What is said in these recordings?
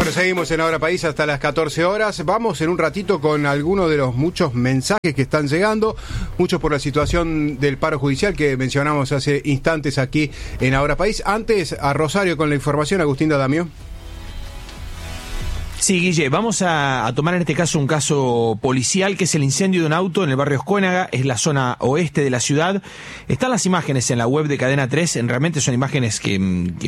Bueno, seguimos en Ahora País hasta las 14 horas. Vamos en un ratito con algunos de los muchos mensajes que están llegando, muchos por la situación del paro judicial que mencionamos hace instantes aquí en Ahora País. Antes, a Rosario con la información, Agustín D'Adamio. Sí, Guille, vamos a tomar en este caso un caso policial, que es el incendio de un auto en el barrio Escuénaga, es la zona oeste de la ciudad. Están las imágenes en la web de Cadena 3, realmente son imágenes que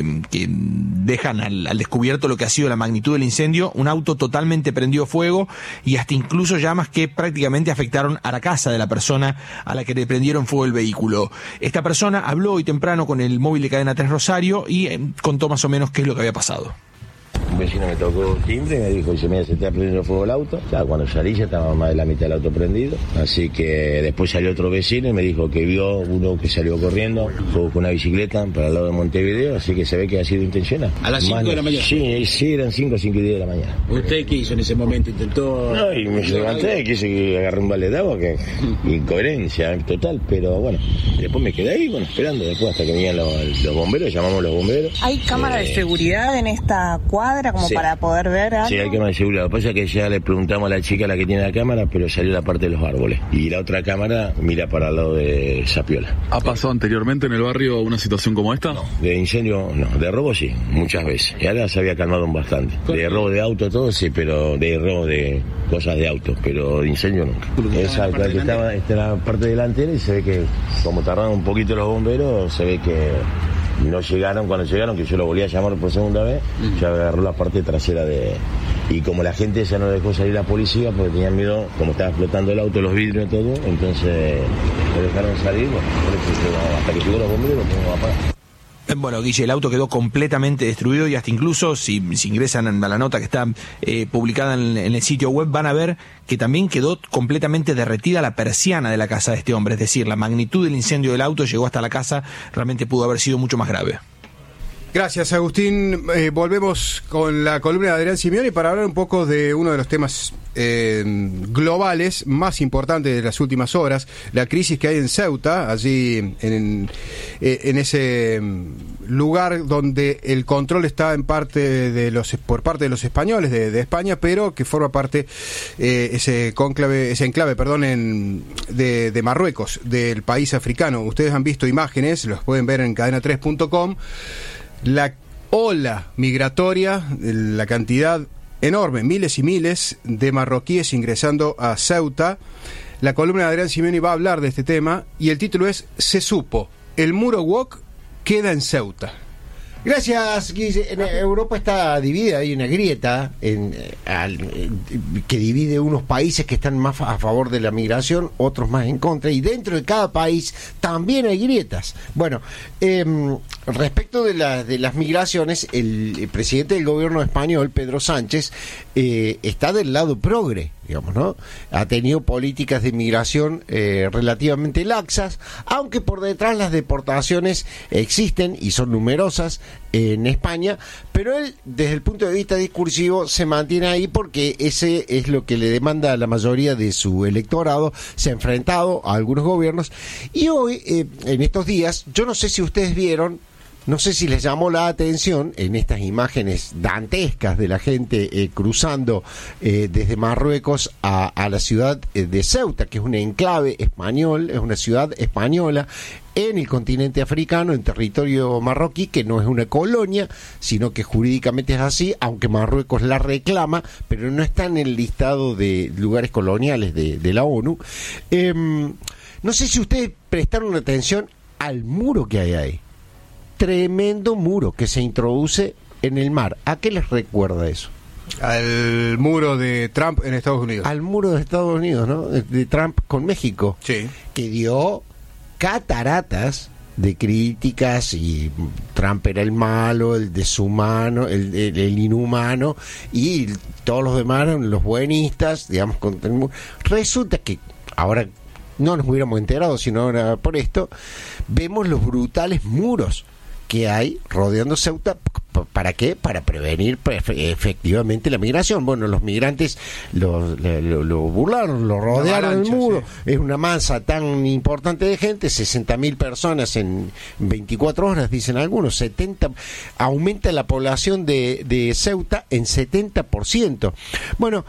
dejan al descubierto lo que ha sido la magnitud del incendio. Un auto totalmente prendido fuego y hasta incluso llamas que prácticamente afectaron a la casa de la persona a la que le prendieron fuego el vehículo. Esta persona habló hoy temprano con el móvil de Cadena 3 Rosario y contó más o menos qué es lo que había pasado. Un vecino me tocó timbre y me dijo, dice, mira, se está prendiendo fuego el auto. Claro, cuando salí ya estaba más de la mitad del auto prendido. Así que después salió otro vecino y me dijo que vio uno que salió corriendo, fue con una bicicleta para el lado de Montevideo, así que se ve que ha sido intencional. ¿A las 5 de la mañana? Sí, eran 5 y 10 de la mañana. ¿Usted qué hizo en ese momento? ¿Intentó...? No, y me levanté, quise que agarré un balde de agua, que incoherencia total, pero bueno, después me quedé ahí, bueno, esperando después hasta que venían los bomberos, llamamos a los bomberos. ¿Hay cámara de seguridad en esta cuadra como sí, para poder ver algo? Sí, hay cámara de seguridad. Lo que pasa es que ya le preguntamos a la chica, la que tiene la cámara, pero salió la parte de los árboles. Y la otra cámara mira para el lado de Sapiola. ¿Ha pasado anteriormente en el barrio una situación como esta? No, de incendio no, de robo sí, muchas veces. Y ahora se había calmado bastante. De robo de auto todo sí, pero de robo de cosas de auto, pero de incendio nunca. Esa que estaba en la parte delantera y se ve que como tardaron un poquito los bomberos, se ve que no llegaron. Cuando llegaron, que yo lo volví a llamar por segunda vez, ya agarró la parte trasera y como la gente ya no dejó salir la policía porque tenían miedo, como estaba explotando el auto, los vidrios y todo, entonces lo dejaron salir, bueno, por eso hasta que llegó los bomberos lo tengo apagar. Bueno, Guille, el auto quedó completamente destruido y hasta incluso, si ingresan a la nota que está publicada en el sitio web, van a ver que también quedó completamente derretida la persiana de la casa de este hombre. Es decir, la magnitud del incendio del auto llegó hasta la casa, realmente pudo haber sido mucho más grave. Gracias, Agustín. Volvemos con la columna de Adrián Simeoni para hablar un poco de uno de los temas globales más importantes de las últimas horas, la crisis que hay en Ceuta, allí en ese lugar donde el control está en parte por parte de los españoles de España, pero que forma parte ese enclave, de Marruecos, del país africano. Ustedes han visto imágenes, los pueden ver en cadena3.com. La ola migratoria, la cantidad enorme, miles y miles de marroquíes ingresando a Ceuta. La columna de Adrián Simeoni va a hablar de este tema y el título es Se supo, el muro Wok queda en Ceuta. Gracias, Guille. En Europa está dividida, hay una grieta que divide unos países que están más a favor de la migración, otros más en contra, y dentro de cada país también hay grietas. Bueno, respecto de las migraciones, el presidente del gobierno español, Pedro Sánchez, está del lado progre, digamos, ¿no? Ha tenido políticas de migración relativamente laxas, aunque por detrás las deportaciones existen y son numerosas en España, pero él, desde el punto de vista discursivo, se mantiene ahí porque ese es lo que le demanda a la mayoría de su electorado. Se ha enfrentado a algunos gobiernos y hoy, en estos días, yo no sé si ustedes vieron, no sé si les llamó la atención en estas imágenes dantescas de la gente cruzando desde Marruecos a la ciudad de Ceuta, que es un enclave español, es una ciudad española en el continente africano, en territorio marroquí, que no es una colonia, sino que jurídicamente es así, aunque Marruecos la reclama, pero no está en el listado de lugares coloniales de la ONU. No sé si ustedes prestaron atención al muro que hay ahí. Tremendo muro que se introduce en el mar. ¿A qué les recuerda eso? Al muro de Trump en Estados Unidos. Al muro de Estados Unidos, ¿no? De Trump con México. Sí. Que dio cataratas de críticas y Trump era el malo, el deshumano, el inhumano y todos los demás eran los buenistas, digamos, contra el muro. Resulta que ahora no nos hubiéramos enterado, sino ahora por esto, vemos los brutales muros que hay rodeando Ceuta, ¿Para qué? Para prevenir efectivamente la migración. Bueno, los migrantes lo burlaron, lo rodearon el muro. Sí. Es una masa tan importante de gente, 60.000 personas en 24 horas, dicen algunos. 70 aumenta la población de Ceuta en 70%. Bueno,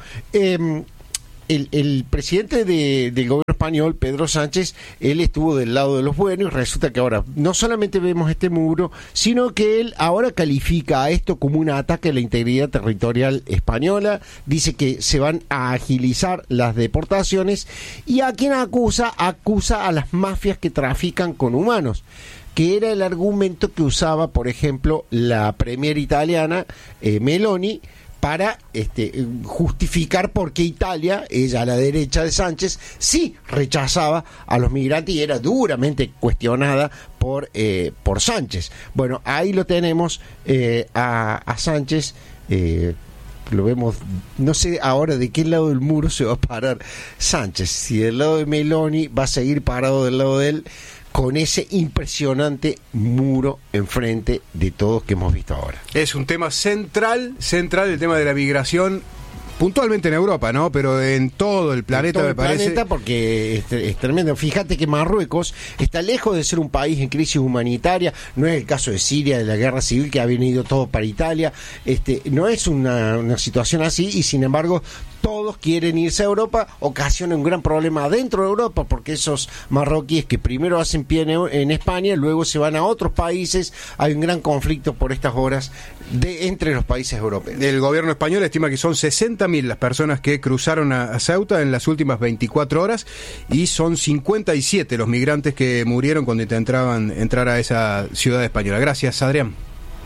el presidente del gobierno español, Pedro Sánchez, él estuvo del lado de los buenos, y resulta que ahora no solamente vemos este muro, sino que él ahora califica a esto como un ataque a la integridad territorial española, dice que se van a agilizar las deportaciones, y a quien acusa a las mafias que trafican con humanos, que era el argumento que usaba, por ejemplo, la premier italiana, Meloni, para justificar por qué Italia, ella a la derecha de Sánchez, sí rechazaba a los migrantes y era duramente cuestionada por Sánchez. Bueno, ahí lo tenemos a Sánchez, lo vemos, no sé ahora de qué lado del muro se va a parar Sánchez, si del lado de Meloni va a seguir parado del lado de él, con ese impresionante muro enfrente de todos que hemos visto ahora. Es un tema central el tema de la migración, puntualmente en Europa, ¿no? Pero en todo el planeta, me parece. Planeta, porque es tremendo. Fíjate que Marruecos está lejos de ser un país en crisis humanitaria. No es el caso de Siria, de la guerra civil, que ha venido todo para Italia. No es una situación así, y sin embargo todos quieren irse a Europa. Ocasiona un gran problema dentro de Europa, porque esos marroquíes que primero hacen pie en España, luego se van a otros países. Hay un gran conflicto por estas horas entre los países europeos. El gobierno español estima que son 60.000 las personas que cruzaron a Ceuta en las últimas 24 horas, y son 57 los migrantes que murieron cuando intentaban entrar a esa ciudad española. Gracias, Adrián.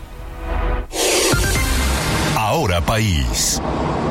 Ahora País.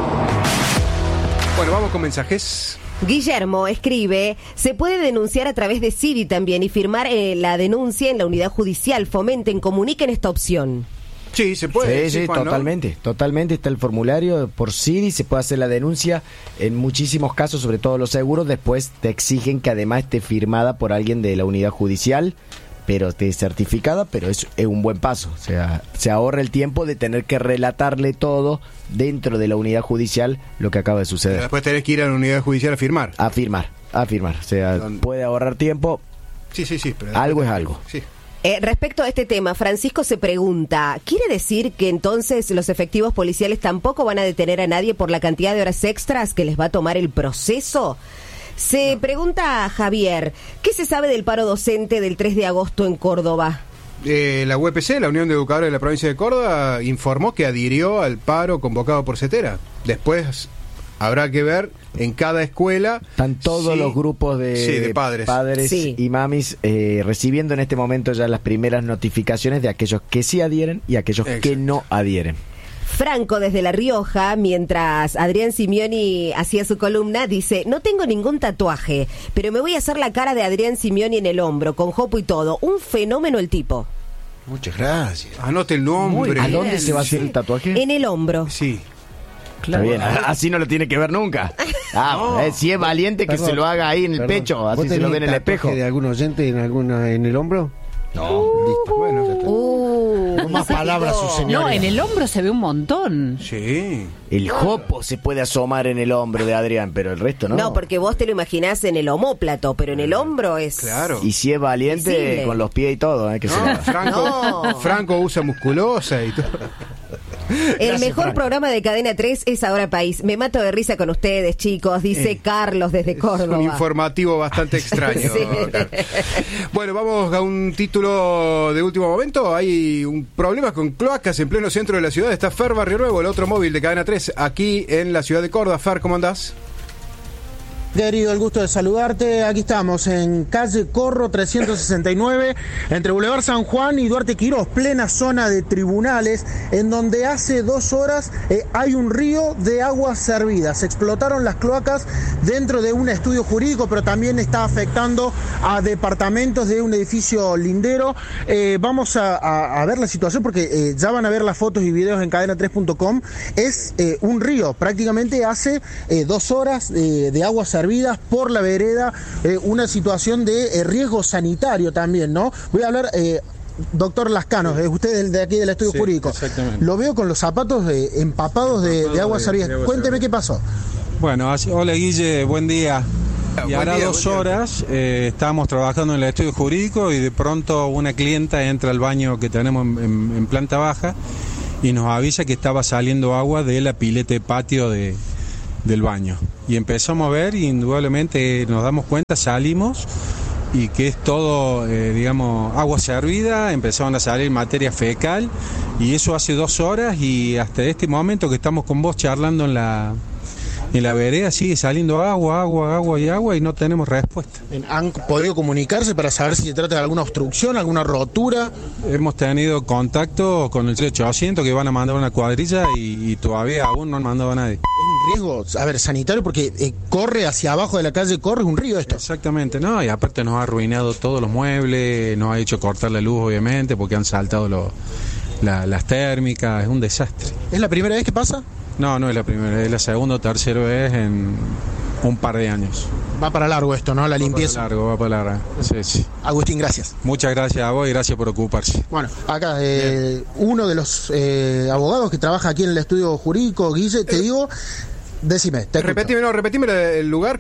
Bueno, vamos con mensajes. Guillermo escribe: se puede denunciar a través de CIDI también y firmar la denuncia en la unidad judicial. Fomenten, comuniquen esta opción. Sí, se puede. Sí, Juan, totalmente está el formulario por CIDI, se puede hacer la denuncia en muchísimos casos, sobre todo los seguros. Después te exigen que además esté firmada por alguien de la unidad judicial, pero esté certificada, pero es un buen paso. O sea, se ahorra el tiempo de tener que relatarle todo dentro de la unidad judicial lo que acaba de suceder. Pero después tenés que ir a la unidad judicial a firmar. A firmar. O sea, puede ahorrar tiempo. Sí. Pero algo es algo. Sí. Respecto a este tema, Francisco se pregunta: ¿quiere decir que entonces los efectivos policiales tampoco van a detener a nadie por la cantidad de horas extras que les va a tomar el proceso? Se pregunta a Javier: ¿qué se sabe del paro docente del 3 de agosto en Córdoba? La UPC, la Unión de Educadores de la Provincia de Córdoba, informó que adhirió al paro convocado por CETERA. Después habrá que ver en cada escuela. Están todos los grupos de padres y mamis recibiendo en este momento ya las primeras notificaciones de aquellos que sí adhieren y aquellos que no adhieren. Franco, desde La Rioja, mientras Adrián Simioni hacía su columna, dice: no tengo ningún tatuaje, pero me voy a hacer la cara de Adrián Simioni en el hombro, con jopo y todo. Un fenómeno el tipo. Muchas gracias. Anote el nombre. ¿A dónde se va a hacer el tatuaje? En el hombro. Sí. Claro. Está bien, así no lo tiene que ver nunca. Si es valiente, que se lo haga ahí en el pecho, así se lo ve en el espejo. ¿De algún oyente en el hombro? No. Listo. Bueno, no más palabras, su señor. No, en el hombro se ve un montón. Sí. El jopo se puede asomar en el hombro de Adrián, pero el resto no. No, porque vos te lo imaginás en el omóplato, pero en el hombro es... Claro. Y si es valiente, visible, con los pies y todo, que Franco usa musculosa y todo. El mejor programa de Cadena 3 es Ahora País. Me mato de risa con ustedes, chicos, dice Carlos desde Córdoba. Es un informativo bastante extraño. Sí. Bueno, vamos a un título de último momento. Hay un problema con cloacas en pleno centro de la ciudad. Está Fer Barrio Nuevo, el otro móvil de Cadena 3, aquí en la ciudad de Córdoba. Fer, ¿cómo andás? Querido, el gusto de saludarte. Aquí estamos en calle Corro 369, entre Boulevard San Juan y Duarte Quirós, plena zona de tribunales, en donde hace 2 horas hay un río de aguas servidas. Se explotaron las cloacas dentro de un estudio jurídico, pero también está afectando a departamentos de un edificio lindero. Vamos a ver la situación porque ya van a ver las fotos y videos en cadena3.com. Es un río, prácticamente hace 2 horas de aguas servidas por la vereda, una situación de riesgo sanitario también, ¿no? Voy a hablar doctor Lascano, es usted de aquí del estudio jurídico. Exactamente. Lo veo con los zapatos empapados de agua servida. Cuénteme qué pasó. Bueno, hola Guille, buen día. Y ahora 2 horas estábamos trabajando en el estudio jurídico y de pronto una clienta entra al baño que tenemos en planta baja y nos avisa que estaba saliendo agua de la pileta de patio del baño. Y empezamos a ver y indudablemente nos damos cuenta, salimos y que es todo, agua servida, empezaron a salir materia fecal y eso hace 2 horas y hasta este momento que estamos con vos charlando en la vereda sigue saliendo agua y no tenemos respuesta. ¿Han podido comunicarse para saber si se trata de alguna obstrucción, alguna rotura? Hemos tenido contacto con el 0800 que van a mandar una cuadrilla y todavía aún no han mandado a nadie. Es un riesgo, sanitario porque corre hacia abajo de la calle, corre un río esto. Exactamente, no, y aparte nos ha arruinado todos los muebles, nos ha hecho cortar la luz obviamente porque han saltado las térmicas, es un desastre. ¿Es la primera vez que pasa? No es la primera, es la segunda o tercera vez en un par de años. Va para largo esto, ¿no? La limpieza. Va para largo. Sí. Agustín, gracias. Muchas gracias a vos y gracias por ocuparse. Bueno, acá uno de los abogados que trabaja aquí en el estudio jurídico, Guille, te digo, decime. Repetime el lugar,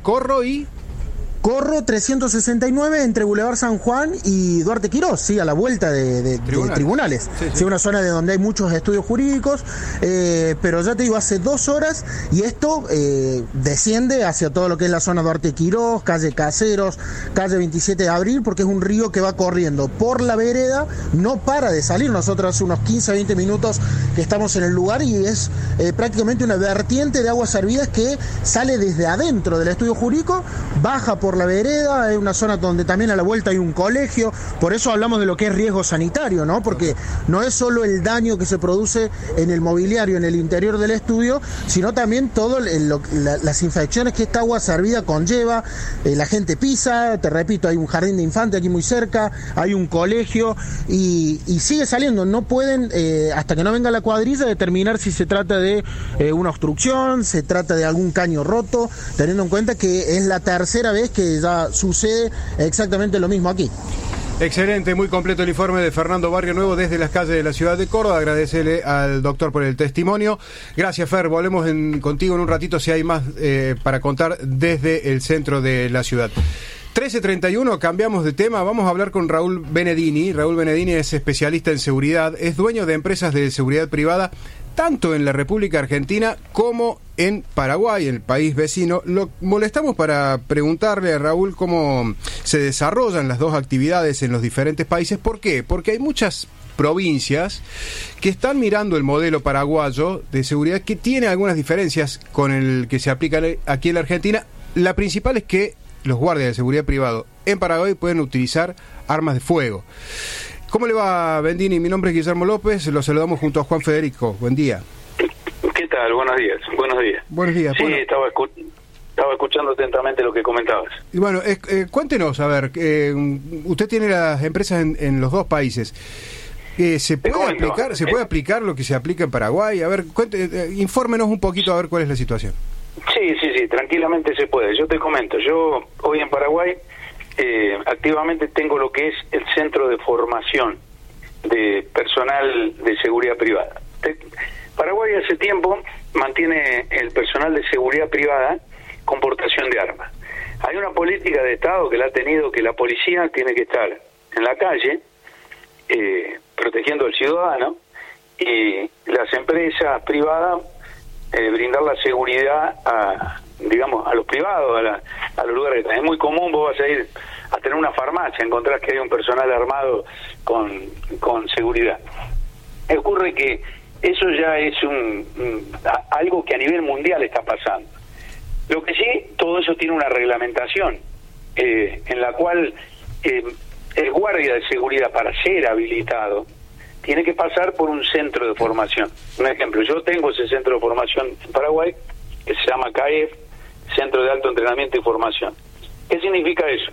Corro 369 entre Boulevard San Juan y Duarte Quirós, sí, a la vuelta de tribunales. Sí, una zona de donde hay muchos estudios jurídicos, pero ya te digo, hace 2 horas y esto desciende hacia todo lo que es la zona Duarte Quirós, calle Caseros, calle 27 de Abril, porque es un río que va corriendo por la vereda, no para de salir. Nosotros hace unos 15 a 20 minutos que estamos en el lugar y es prácticamente una vertiente de aguas servidas que sale desde adentro del estudio jurídico, baja por la vereda, hay una zona donde también a la vuelta hay un colegio, por eso hablamos de lo que es riesgo sanitario, ¿no? Porque no es solo el daño que se produce en el mobiliario, en el interior del estudio, sino también todo las infecciones que esta agua servida conlleva, la gente pisa, te repito, hay un jardín de infantes aquí muy cerca, hay un colegio y sigue saliendo, no pueden, hasta que no venga la cuadrilla, determinar si se trata de una obstrucción, se trata de algún caño roto, teniendo en cuenta que es la tercera vez que ya sucede exactamente lo mismo aquí. Excelente, muy completo el informe de Fernando Barrio Nuevo desde las calles de la ciudad de Córdoba. Agradecerle al doctor por el testimonio. Gracias, Fer. Volvemos contigo en un ratito si hay más para contar desde el centro de la ciudad. 13:31, cambiamos de tema, vamos a hablar con Raúl Benedini. Raúl Benedini es especialista en seguridad, es dueño de empresas de seguridad privada, tanto en la República Argentina como en Paraguay, el país vecino. Lo molestamos para preguntarle a Raúl cómo se desarrollan las dos actividades en los diferentes países. ¿Por qué? Porque hay muchas provincias que están mirando el modelo paraguayo de seguridad que tiene algunas diferencias con el que se aplica aquí en la Argentina. La principal es que los guardias de seguridad privado en Paraguay pueden utilizar armas de fuego. ¿Cómo le va, Bendini? Mi nombre es Guillermo López, lo saludamos junto a Juan Federico. Buen día. ¿Qué tal? Buenos días. Buenos días. Sí, bueno. estaba escuchando atentamente lo que comentabas. Y bueno, cuéntenos, a ver, usted tiene las empresas en los dos países. ¿Se puede aplicar lo que se aplica en Paraguay? A ver, infórmenos un poquito a ver cuál es la situación. Sí, tranquilamente se puede. Yo te comento, yo hoy en Paraguay activamente tengo lo que es el centro de formación de personal de seguridad privada. Paraguay hace tiempo mantiene el personal de seguridad privada con portación de armas. Hay una política de Estado que la ha tenido, que la policía tiene que estar en la calle protegiendo al ciudadano y las empresas privadas brindar la seguridad a los privados, a los lugares. Es muy común, vos vas a ir a tener una farmacia, encontrás que hay un personal armado con seguridad. Ocurre que eso ya es algo que a nivel mundial está pasando. Lo que sí, todo eso tiene una reglamentación en la cual el guardia de seguridad, para ser habilitado, tiene que pasar por un centro de formación. Un ejemplo, yo tengo ese centro de formación en Paraguay, que se llama CAEF, Centro de Alto Entrenamiento y Formación. ¿Qué significa eso?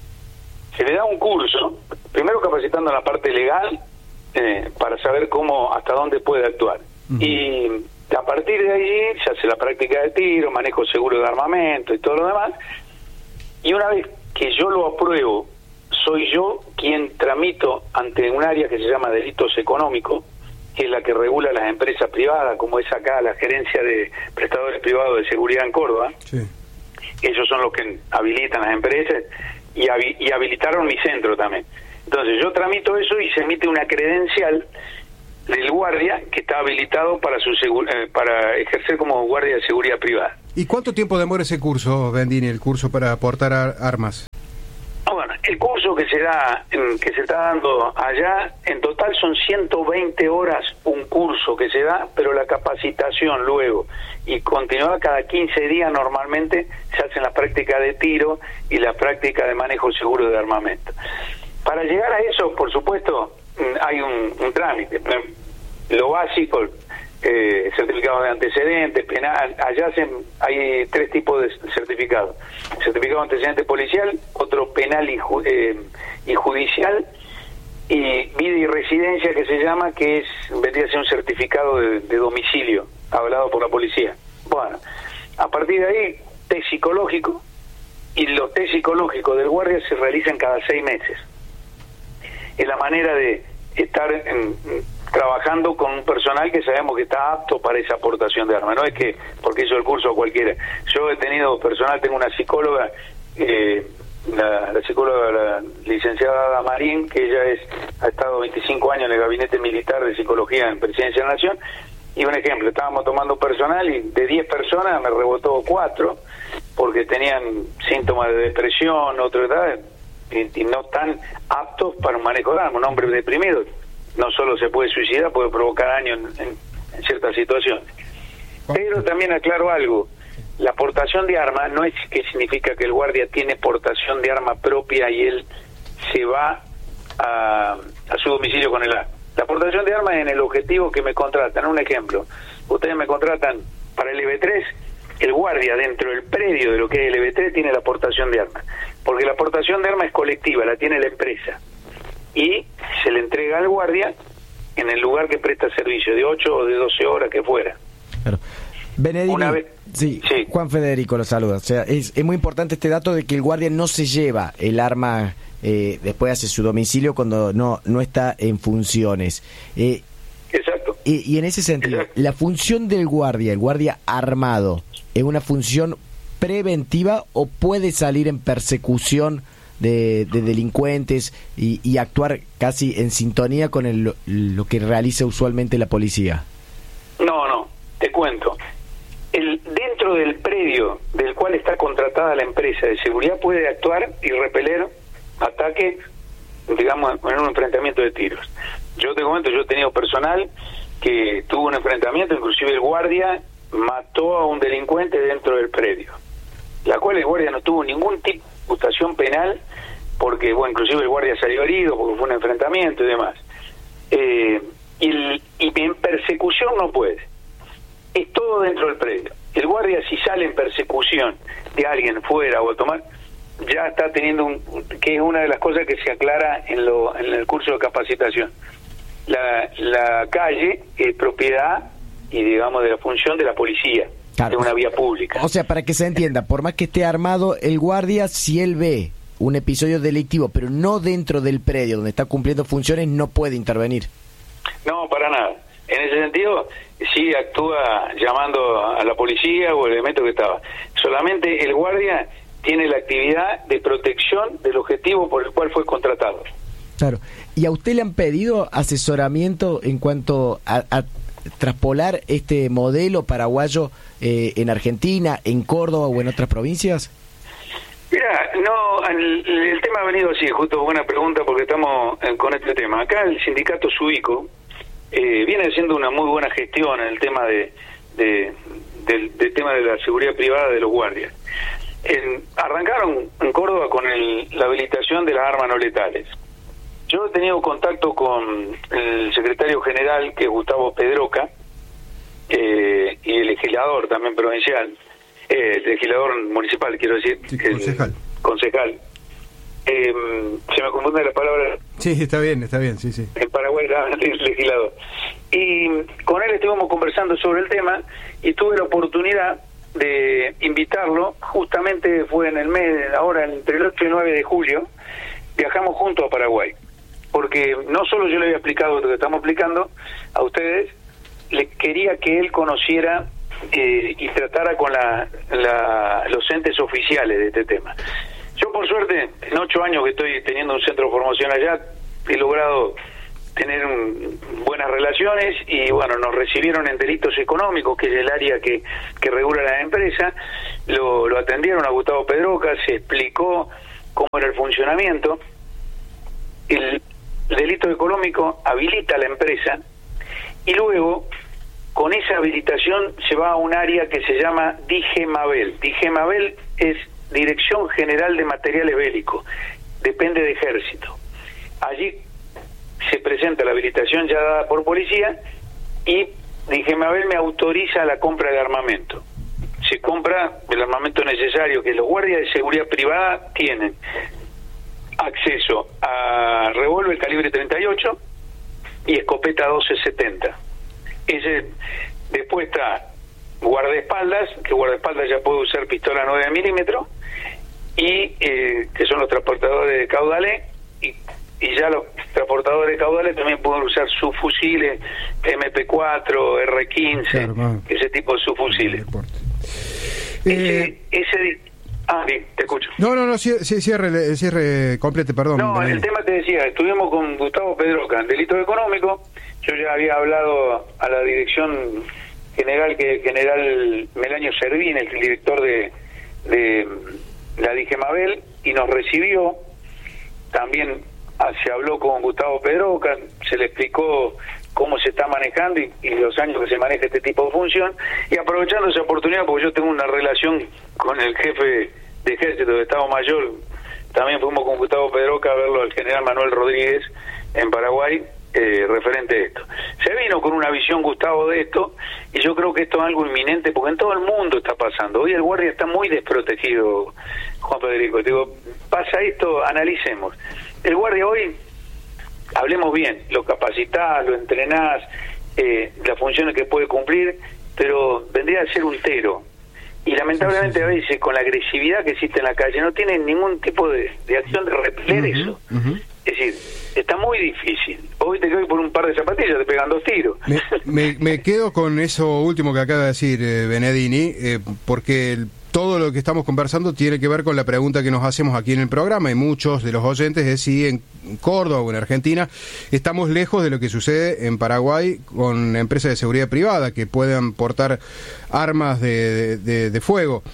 Se le da un curso, primero capacitando en la parte legal, para saber hasta dónde puede actuar. Uh-huh. Y a partir de allí se hace la práctica de tiro, manejo seguro de armamento y todo lo demás. Y una vez que yo lo apruebo soy yo quien tramito ante un área que se llama delitos económicos, que es la que regula las empresas privadas, como es acá la gerencia de prestadores privados de seguridad en Córdoba. Sí. Ellos son los que habilitan las empresas y habilitaron mi centro también. Entonces yo tramito eso y se emite una credencial del guardia que está habilitado para para ejercer como guardia de seguridad privada. ¿Y cuánto tiempo demora ese curso, Bendini, el curso para portar armas? Bueno, el curso que se está dando allá, en total son 120 horas un curso que se da, pero la capacitación luego y continúa cada 15 días normalmente, se hacen las prácticas de tiro y la práctica de manejo seguro de armamento. Para llegar a eso, por supuesto, hay un trámite. Lo básico, certificado de antecedentes, penal. Allá hay 3 tipos de certificados: certificado de antecedente policial, otro penal y judicial, y vida y residencia, que se llama, que vendría a ser un certificado de domicilio avalado por la policía. Bueno, a partir de ahí, test psicológico, y los test psicológicos del guardia se realizan cada 6 meses. Es la manera de estar trabajando con un personal que sabemos que está apto para esa aportación de armas. No es que porque hizo el curso cualquiera. Yo he tenido personal, tengo una psicóloga, la psicóloga, la licenciada Ada Marín, que ella ha estado 25 años en el gabinete militar de psicología en Presidencia de la Nación. Y un ejemplo, estábamos tomando personal y de 10 personas me rebotó 4 porque tenían síntomas de depresión, otra edad, y no están aptos para un manejo de armas. Un hombre deprimido no solo se puede suicidar, puede provocar daño en ciertas situaciones. Pero también aclaro algo: la portación de arma no es que significa que el guardia tiene portación de arma propia y él se va a su domicilio con el arma. La portación de armas es en el objetivo que me contratan. Un ejemplo: ustedes me contratan para el EB3, el guardia dentro del predio de lo que es el EB3 tiene la portación de armas, porque la portación de armas es colectiva, la tiene la empresa, y se le entrega al guardia en el lugar que presta servicio, de 8 o de 12 horas que fuera. Claro. Benedini, sí, Juan Federico lo saluda. O sea, es muy importante este dato de que el guardia no se lleva el arma después hacia su domicilio cuando no está en funciones. Exacto. Y en ese sentido, exacto, la función del guardia, el guardia armado, ¿es una función preventiva o puede salir en persecución de delincuentes y actuar casi en sintonía con lo que realiza usualmente la policía? No, te cuento. Dentro del predio del cual está contratada la empresa de seguridad puede actuar y repeler ataques, digamos, en un enfrentamiento de tiros. Yo te comento, yo he tenido personal que tuvo un enfrentamiento, inclusive el guardia mató a un delincuente dentro del predio, la cual el guardia no tuvo ningún tipo de imputación penal, porque, bueno, inclusive el guardia salió herido porque fue un enfrentamiento y demás. Y en persecución no puede. Es todo dentro del predio. El guardia, si sale en persecución de alguien fuera o a tomar, ya está teniendo que es una de las cosas que se aclara en el curso de capacitación. La calle es propiedad y, digamos, de la función de la policía, claro, de una vía pública. O sea, para que se entienda, por más que esté armado el guardia, si él ve un episodio delictivo, pero no dentro del predio donde está cumpliendo funciones, no puede intervenir. No, para nada. En ese sentido, sí actúa llamando a la policía o el elemento que estaba. Solamente el guardia tiene la actividad de protección del objetivo por el cual fue contratado. Claro. ¿Y a usted le han pedido asesoramiento en cuanto a traspolar este modelo paraguayo en Argentina, en Córdoba o en otras provincias? Mira, no, el tema ha venido así, justo buena pregunta, porque estamos con este tema. Acá el sindicato Suico viene haciendo una muy buena gestión en el tema del tema de la seguridad privada de los guardias. Arrancaron en Córdoba con la habilitación de las armas no letales. Yo he tenido contacto con el secretario general, que es Gustavo Pedroca, y el legislador también provincial, el legislador municipal, quiero decir, sí, concejal. Se me confunde la palabra. Sí, está bien, sí. En Paraguay era legislador. Y con él estuvimos conversando sobre el tema y tuve la oportunidad de invitarlo, justamente fue en el mes, ahora entre el 8 y 9 de julio, viajamos juntos a Paraguay, porque no solo yo le había explicado lo que estamos explicando a ustedes, le quería que él conociera y tratara con los entes oficiales de este tema. Yo, por suerte, en 8 años que estoy teniendo un centro de formación allá, he logrado tener buenas relaciones y, bueno, nos recibieron en delitos económicos, que es el área que regula la empresa. Lo atendieron a Gustavo Pedroca, se explicó cómo era el funcionamiento. El delito económico habilita a la empresa y luego, con esa habilitación, se va a un área que se llama DIGEMABEL. DIGEMABEL es Dirección General de Materiales Bélicos, depende de Ejército. Allí se presenta la habilitación ya dada por policía y DIGEMABEL me autoriza la compra de armamento. Se compra el armamento necesario, que los guardias de seguridad privada tienen acceso a revólver calibre 38 y escopeta 12-70. Después está guardaespaldas, que guardaespaldas ya puede usar pistola 9 milímetros, y que son los transportadores de caudales, y ya los transportadores de caudales también pueden usar subfusiles MP4, R15, claro, ese tipo de subfusiles. Te escucho. No, cierre complete, perdón. No, el tema te decía, estuvimos con Gustavo Pedroca en delitos económicos. Yo ya había hablado a la dirección general, que general Melanio Servín, el director de la DIGEMABEL, y nos recibió. También se habló con Gustavo Pedroca, se le explicó cómo se está manejando y los años que se maneja este tipo de función, y aprovechando esa oportunidad, porque yo tengo una relación con el jefe de ejército de Estado Mayor, también fuimos con Gustavo Pedroca a verlo al general Manuel Rodríguez en Paraguay, referente a esto. Se vino con una visión, Gustavo, de esto, y yo creo que esto es algo inminente, porque en todo el mundo está pasando. Hoy el guardia está muy desprotegido, Juan Federico. Digo, pasa esto, analicemos. El guardia hoy, hablemos bien, lo capacitás, lo entrenás, las funciones que puede cumplir, pero vendría a ser un tero. Y lamentablemente a veces, con la agresividad que existe en la calle, no tienen ningún tipo de acción de repeler eso. Es decir, está muy difícil. Hoy te quedo por un par de zapatillas, te pegan 2 tiros. Me quedo con eso último que acaba de decir Benedini, porque todo lo que estamos conversando tiene que ver con la pregunta que nos hacemos aquí en el programa, y muchos de los oyentes, es si en Córdoba o en Argentina estamos lejos de lo que sucede en Paraguay con empresas de seguridad privada que puedan portar armas de fuego.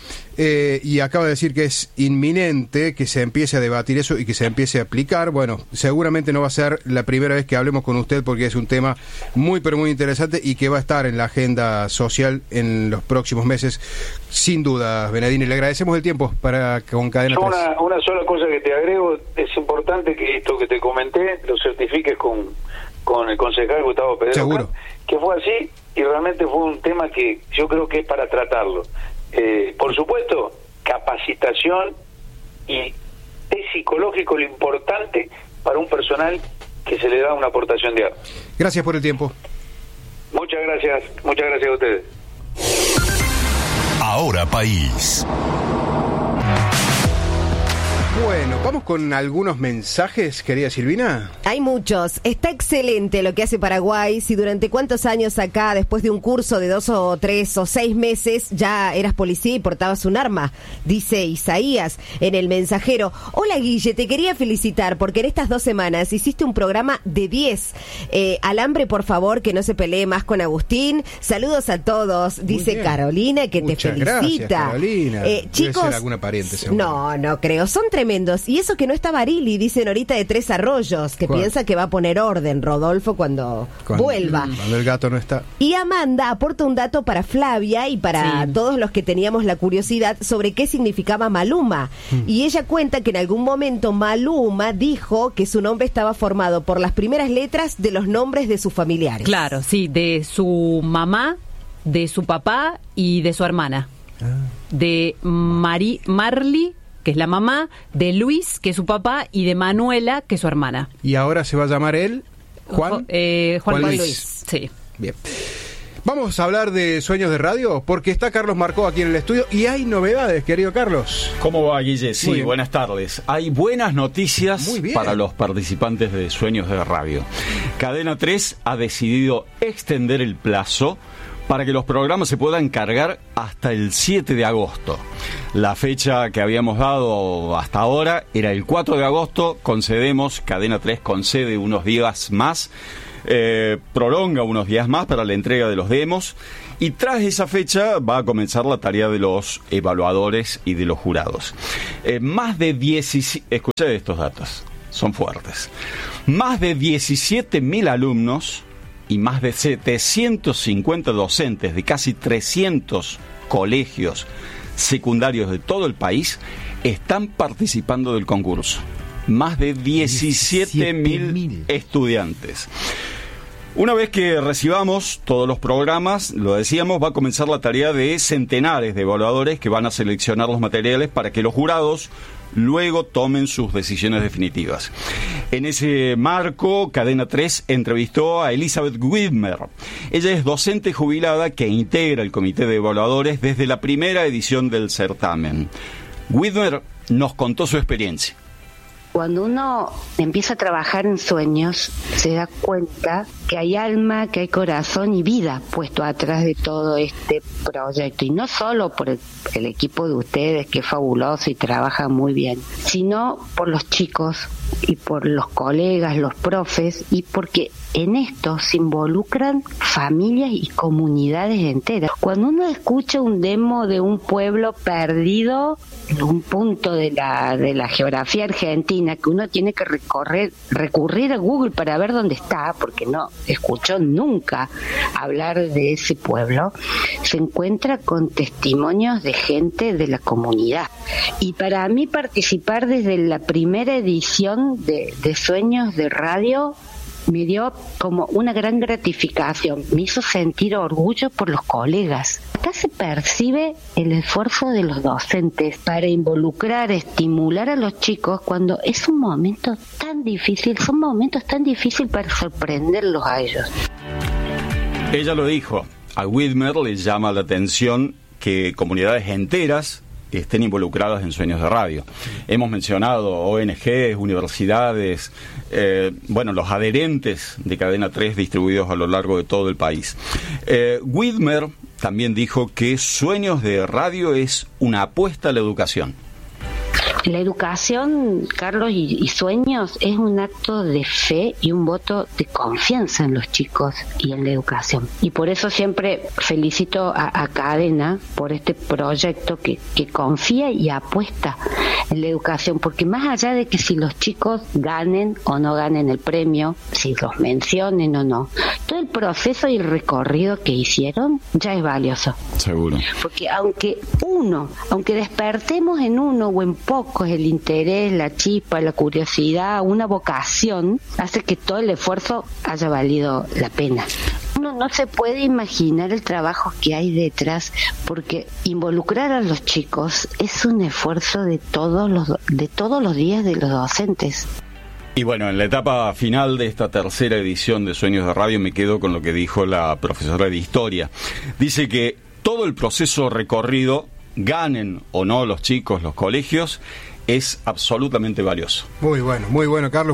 Y acaba de decir que es inminente que se empiece a debatir eso y que se empiece a aplicar. Bueno, seguramente no va a ser la primera vez que hablemos con usted, porque es un tema muy pero muy interesante y que va a estar en la agenda social en los próximos meses, sin duda. Benedini, le agradecemos el tiempo con Cadena 3. Una sola cosa que te agrego: es importante que esto que te comenté lo certifiques con el concejal Gustavo Pedroca. Seguro. Que fue así, y realmente fue un tema que yo creo que es para tratarlo. Por supuesto, capacitación, y es psicológico lo importante para un personal que se le da una aportación de armas. Gracias por el tiempo. Muchas gracias a ustedes. Ahora País. Bueno, vamos con algunos mensajes, querida Silvina. Hay muchos. Está excelente lo que hace Paraguay. Si durante cuántos años acá, después de un curso de 2 o 3 o 6 meses, ya eras policía y portabas un arma, dice Isaías en El Mensajero. Hola, Guille, te quería felicitar porque en estas 2 semanas hiciste un programa de 10. Alambre, por favor, que no se pelee más con Agustín. Saludos a todos, dice Carolina, que muchas te felicita. Gracias, Carolina. Chicos, debe ser alguna pariente, seguro. No creo. Son tremendos. Y eso que no está Barili, dicen ahorita de Tres Arroyos, que piensa que va a poner orden, Rodolfo, cuando vuelva. Cuando el gato no está. Y Amanda aporta un dato para Flavia y para todos los que teníamos la curiosidad sobre qué significaba Maluma. Y ella cuenta que en algún momento Maluma dijo que su nombre estaba formado por las primeras letras de los nombres de sus familiares. Claro, sí, de su mamá, de su papá y de su hermana. De Marley, que es la mamá, de Luis, que es su papá, y de Manuela, que es su hermana. ¿Y ahora se va a llamar él? ¿Juan? Juan Luis. Sí. Bien. Vamos a hablar de sueños de radio porque está Carlos Marcó aquí en el estudio y hay novedades, querido Carlos. ¿Cómo va, Guille? Sí, buenas tardes. Hay buenas noticias para los participantes de Sueños de Radio. Cadena 3 ha decidido extender el plazo para que los programas se puedan cargar hasta el 7 de agosto. La fecha que habíamos dado hasta ahora era el 4 de agosto. Cadena 3 concede unos días más, prolonga unos días más para la entrega de los demos. Y tras esa fecha va a comenzar la tarea de los evaluadores y de los jurados. Escuché estos datos, son fuertes. Más de 17.000 alumnos y más de 750 docentes de casi 300 colegios secundarios de todo el país están participando del concurso. Más de 17.000 estudiantes. Una vez que recibamos todos los programas, lo decíamos, va a comenzar la tarea de centenares de evaluadores que van a seleccionar los materiales para que los jurados luego tomen sus decisiones definitivas. En ese marco, Cadena 3 entrevistó a Elizabeth Widmer. Ella es docente jubilada que integra el comité de evaluadores desde la primera edición del certamen. Widmer nos contó su experiencia. Cuando uno empieza a trabajar en sueños, se da cuenta que hay alma, que hay corazón y vida puesto atrás de todo este proyecto. Y no solo por el equipo de ustedes, que es fabuloso y trabaja muy bien, sino por los chicos y por los colegas, los profes, y porque en esto se involucran familias y comunidades enteras. Cuando uno escucha un demo de un pueblo perdido en un punto de la geografía argentina, que uno tiene que recurrir a Google para ver dónde está, porque no escuchó nunca hablar de ese pueblo, se encuentra con testimonios de gente de la comunidad. Y para mí participar desde la primera edición de Sueños de Radio me dio como una gran gratificación, me hizo sentir orgullo por los colegas. Acá se percibe el esfuerzo de los docentes para involucrar, estimular a los chicos cuando es un momento tan difícil, son momentos tan difíciles para sorprenderlos a ellos. Ella lo dijo, a Widmer le llama la atención que comunidades enteras estén involucradas en Sueños de Radio. Hemos mencionado ONGs, universidades, los adherentes de Cadena 3 distribuidos a lo largo de todo el país. Widmer también dijo que Sueños de Radio es una apuesta a la educación. La educación, Carlos, y Sueños es un acto de fe y un voto de confianza en los chicos y en la educación. Y por eso siempre felicito a Cadena por este proyecto que confía y apuesta en la educación, porque más allá de que si los chicos ganen o no ganen el premio, si los mencionen o no, todo el proceso y el recorrido que hicieron ya es valioso. Seguro. Porque aunque despertemos en uno o en pocos el interés, la chispa, la curiosidad, una vocación, hace que todo el esfuerzo haya valido la pena. Uno no se puede imaginar el trabajo que hay detrás, porque involucrar a los chicos es un esfuerzo de todos los días de los docentes. Y bueno, en la etapa final de esta tercera edición de Sueños de Radio me quedo con lo que dijo la profesora de Historia. Dice que todo el proceso recorrido, ganen o no los chicos, los colegios, es absolutamente valioso. Muy bueno, Carlos,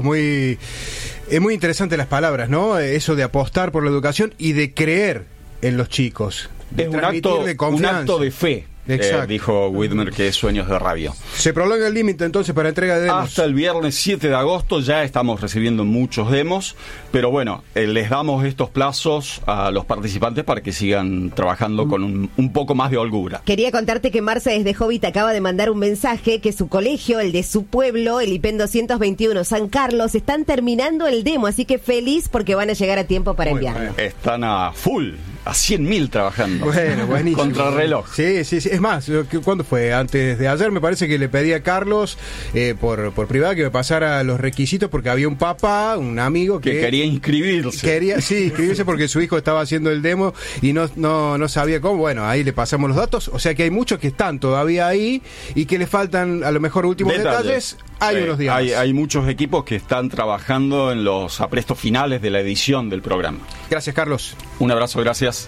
es muy interesante las palabras, ¿no? Eso de apostar por la educación y de creer en los chicos. Es un acto de fe. Dijo Widmer, que es Sueños de Radio. Se prolonga el límite entonces para entrega de demos. Hasta el viernes 7 de agosto ya estamos recibiendo muchos demos, pero bueno, les damos estos plazos a los participantes para que sigan trabajando con un poco más de holgura. Quería contarte que Marce desde Hobbit acaba de mandar un mensaje que su colegio, el de su pueblo, el IPEN 221 San Carlos, están terminando el demo, así que feliz porque van a llegar a tiempo para enviarlo. Están a full, a 100.000 trabajando. Bueno, buenísimo. Contrarreloj. Sí. Es más, ¿cuándo fue? Antes de ayer me parece que le pedí a Carlos por privado que me pasara los requisitos porque había un papá, un amigo que quería inscribirse. Inscribirse porque su hijo estaba haciendo el demo y no sabía cómo. Bueno, ahí le pasamos los datos. O sea que hay muchos que están todavía ahí y que le faltan a lo mejor últimos detalles hay unos días. Hay muchos equipos que están trabajando en los aprestos finales de la edición del programa. Gracias, Carlos. Un abrazo, gracias.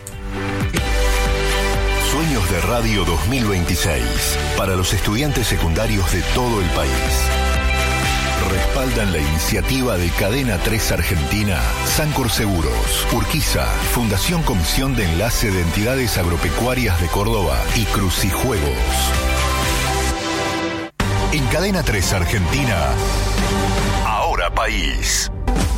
Sueños de Radio 2026 para los estudiantes secundarios de todo el país. Respaldan la iniciativa de Cadena 3 Argentina, Sancor Seguros, Urquiza, Fundación Comisión de Enlace de Entidades Agropecuarias de Córdoba y Crucijuegos. En Cadena 3 Argentina, Ahora País.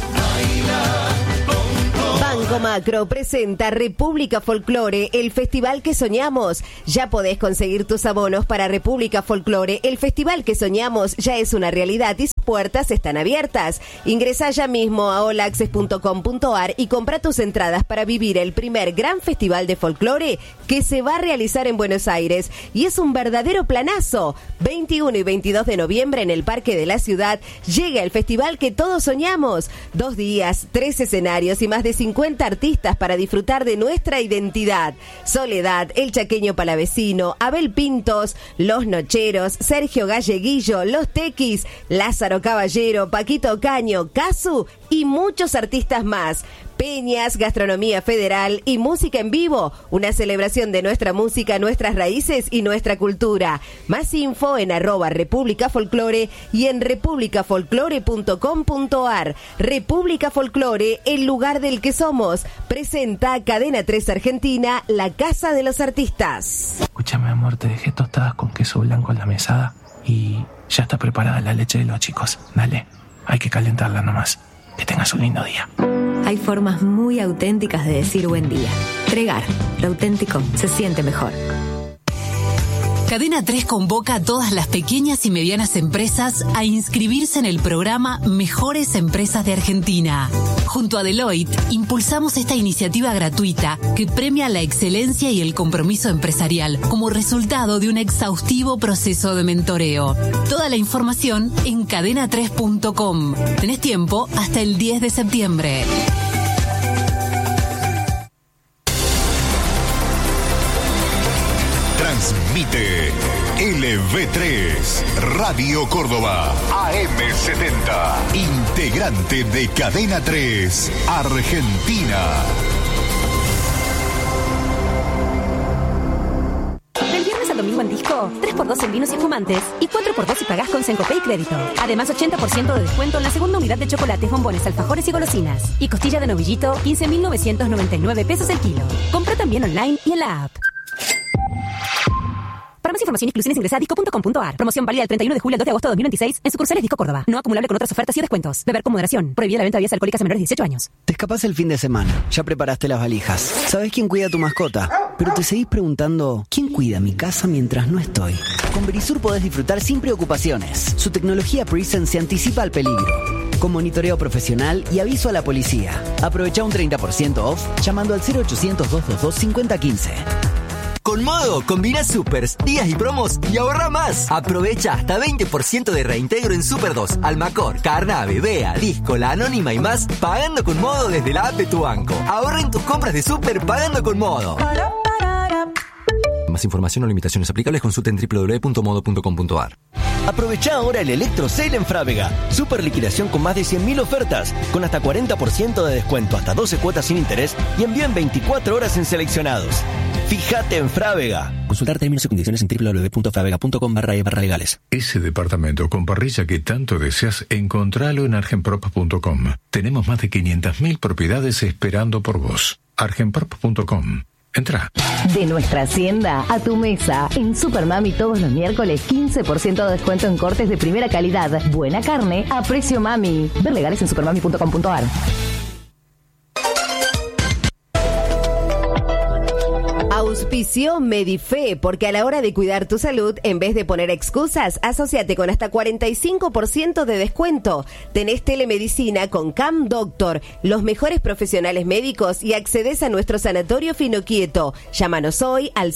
Banco Macro presenta República Folklore, el festival que soñamos. Ya podés conseguir tus abonos para República Folklore. El festival que soñamos ya es una realidad y sus puertas están abiertas. Ingresá ya mismo a olaccess.com.ar y compra tus entradas para vivir el primer gran festival de folclore que se va a realizar en Buenos Aires. Y es un verdadero planazo. 21 y 22 de noviembre en el Parque de la Ciudad llega el festival que todos soñamos. 2 días, 3 escenarios y más de 50 artistas para disfrutar de nuestra identidad. Soledad, El Chaqueño Palavecino, Abel Pintos, Los Nocheros, Sergio Galleguillo, Los Tequis, Lázaro Caballero, Paquito Caño, Casu y muchos artistas más. Peñas, gastronomía federal y música en vivo. Una celebración de nuestra música, nuestras raíces y nuestra cultura. Más info en @República Folklore y en republicafolklore.com.ar. República Folklore, el lugar del que somos. Presenta Cadena 3 Argentina, la casa de los artistas. Escúchame, amor, te dejé tostadas con queso blanco en la mesada y ya está preparada la leche de los chicos. Dale, hay que calentarla nomás. Que tengas un lindo día. Hay formas muy auténticas de decir buen día. Tregar, lo auténtico se siente mejor. Cadena 3 convoca a todas las pequeñas y medianas empresas a inscribirse en el programa Mejores Empresas de Argentina. Junto a Deloitte, impulsamos esta iniciativa gratuita que premia la excelencia y el compromiso empresarial como resultado de un exhaustivo proceso de mentoreo. Toda la información en cadena3.com. Tenés tiempo hasta el 10 de septiembre. Transmite LV3, Radio Córdoba, AM70, integrante de Cadena 3, Argentina. Del viernes al domingo en Disco, 3x2 en vinos y espumantes y 4x2 si pagás con Sencopay Crédito. Además, 80% de descuento en la segunda unidad de chocolates, bombones, alfajores y golosinas. Y costilla de novillito, 15.999 pesos el kilo. Compra también online y en la app. Para más información y exclusiones ingresa a disco.com.ar. Promoción válida del 31 de julio al 2 de agosto de 2026 en sucursales Disco Córdoba. No acumulable con otras ofertas y descuentos. Beber con moderación. Prohibida la venta de bebidas alcohólicas a menores de 18 años. Te escapás el fin de semana. Ya preparaste las valijas. ¿Sabés quién cuida a tu mascota? Pero te seguís preguntando, ¿quién cuida mi casa mientras no estoy? Con Verisur podés disfrutar sin preocupaciones. Su tecnología Presence se anticipa al peligro, con monitoreo profesional y aviso a la policía. Aprovecha un 30% off llamando al 0800-222-5015. Con Modo, combina supers, días y promos y ahorra más. Aprovecha hasta 20% de reintegro en Super 2, Almacor, Carnave, Bea, Disco, La Anónima y más, pagando con Modo desde la app de tu banco. Ahorra en tus compras de Super pagando con Modo. Más información o limitaciones aplicables consulta en www.modo.com.ar. Aprovecha ahora el Electro Sale en Frávega. Super liquidación con más de 100.000 ofertas, con hasta 40% de descuento, hasta 12 cuotas sin interés y envío en 24 horas en seleccionados. Fíjate en Frávega. Consultar términos y condiciones en www.fravega.com/legales. Ese departamento con parrilla que tanto deseas, encontralo en argenprop.com. Tenemos más de 500.000 propiedades esperando por vos. argenprop.com. Entra. De nuestra hacienda a tu mesa. En Supermami todos los miércoles 15% de descuento en cortes de primera calidad. Buena carne a precio mami. Ver legales en supermami.com.ar. Auspició Medife, porque a la hora de cuidar tu salud, en vez de poner excusas, asociate con hasta 45% de descuento. Tenés telemedicina con Cam Doctor, los mejores profesionales médicos y accedes a nuestro sanatorio Finoquieto. Llámanos hoy al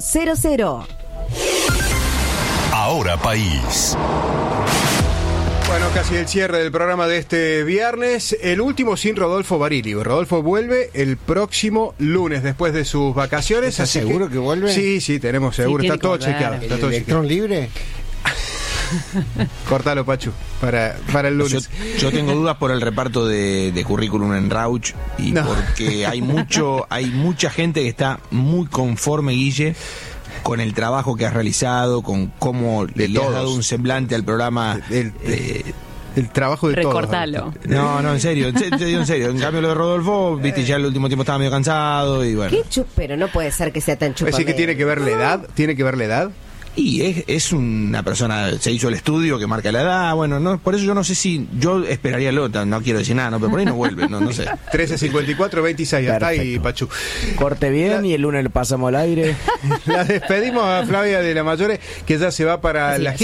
0810-122-0400. Ahora País. Bueno, casi el cierre del programa de este viernes, el último sin Rodolfo Barili. Rodolfo vuelve el próximo lunes después de sus vacaciones. ¿Estás seguro que vuelve? Sí, tenemos seguro, Sí, está todo tiene que chequeado. volver. Está todo ¿Electrón libre? Cortalo, Pachu, para el lunes. Yo tengo dudas por el reparto de currículum en Rauch y porque hay mucha gente que está muy conforme, Guille, con el trabajo que has realizado, con cómo le has dado un semblante al programa. El trabajo de Recortalo. todos. No, en serio. En cambio, lo de Rodolfo, viste, ya el último tiempo estaba medio cansado y bueno. ¿Qué chupero? No puede ser que sea tan chupero. ¿Es que tiene que ver la edad? ¿Tiene que ver la edad? Y es una persona, se hizo el estudio que marca la edad, bueno, no, por eso yo no sé si, yo esperaría no quiero decir nada, pero por ahí no vuelve, no sé. 13:54, 26, hasta ahí, Pachu. Corte bien y el lunes lo pasamos al aire. La despedimos a Flavia de la Mayores, que ya se va para la